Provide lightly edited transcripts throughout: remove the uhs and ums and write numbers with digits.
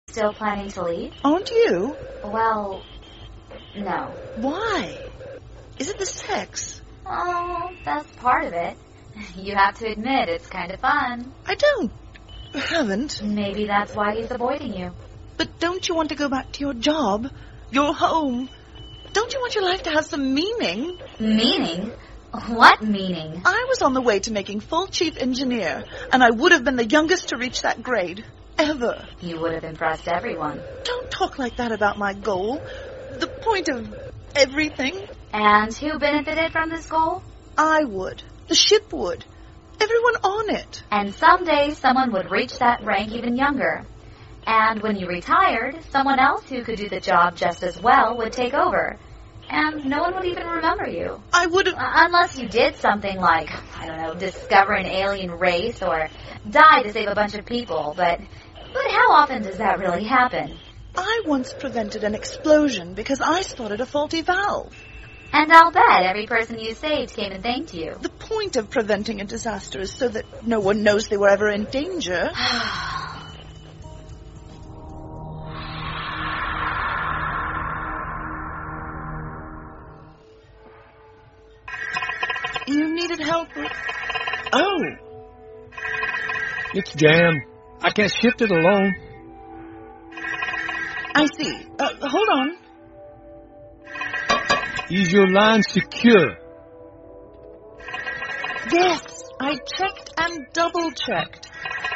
Still planning to leave? Aren't you? Well, no. Why? Is it the sex? Oh, that's part of it. You have to admit it's kind of fun. I haven't. Maybe that's why he's avoiding you. But don't you want to go back to your job? Your home? Don't you want your life to have some meaning? Meaning? What meaning? I was on the way to making full chief engineer, and I would have been the youngest to reach that grade. Ever. You would have impressed everyone. Don't talk like that about my goal. The point of everything. And who benefited from this goal? I would. The ship would. Everyone on it. And someday someone would reach that rank even younger. And when you retired, someone else who could do the job just as well would take over. And no one would even remember you. I would have... Unless you did something like, I don't know, discover an alien race or die to save a bunch of people. But how often does that really happen? I once prevented an explosion because I spotted a faulty valve. And I'll bet every person you saved came and thanked you. The point of preventing a disaster is so that no one knows they were ever in danger. You needed help with... Oh. It's jammed. I can't shift it alone. I see. Hold on. Is your line secure? Yes, I checked and double-checked.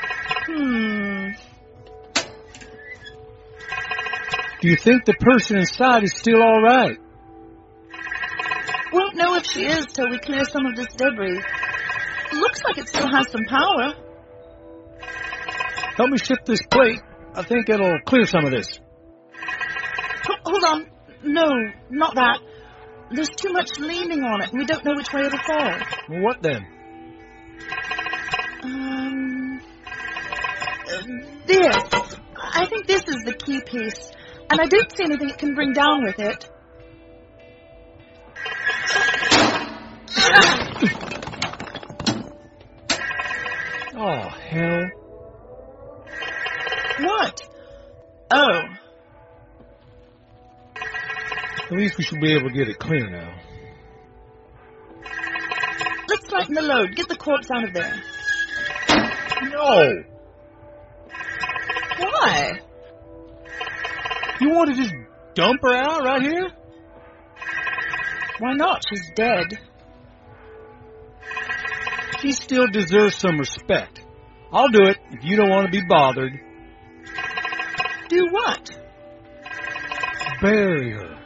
Do you think the person inside is still all right? Won't know if she is till we clear some of this debris. Looks like it still has some power. Help me shift this plate. I think it'll clear some of this. Hold on. No, not that. There's too much leaning on it, and we don't know which way it'll fall. Well, what then? This. I think this is the key piece. And I don't see anything it can bring down with it. Oh, hell. What? Oh. At least we should be able to get it clear now. Let's lighten the load. Get the corpse out of there. No! Why? You want to just dump her out right here? Why not? She's dead. She still deserves some respect. I'll do it if you don't want to be bothered. Do what? Bury her.